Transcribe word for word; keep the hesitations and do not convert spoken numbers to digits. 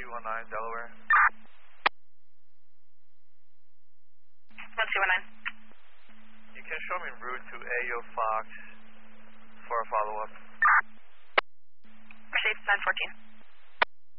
two one nine, Delaware. one two one nine. You can show me route to A O Fox for a follow-up. Received, nine fourteen.